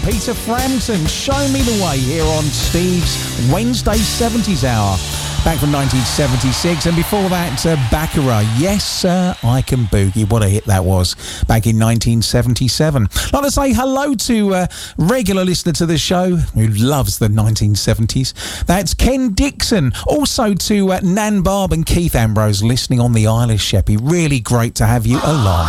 Peter Frampton, Show Me the Way, here on Steve's Wednesday 70s Hour. Back from 1976, and before that, Baccarat, Yes Sir, I Can Boogie. What a hit that was back in 1977. I'd like to say hello to a regular listener to the show who loves the 1970s. That's Ken Dixon. Also to Nan Barb and Keith Ambrose listening on the Isle of Sheppey. Really great to have you along.